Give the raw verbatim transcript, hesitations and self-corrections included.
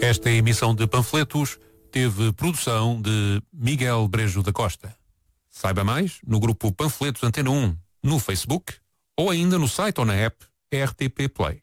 Esta emissão de panfletos teve produção de Miguel Brejo da Costa. Saiba mais no grupo Panfletos Antena um, no Facebook ou ainda no site ou na app R T P Play.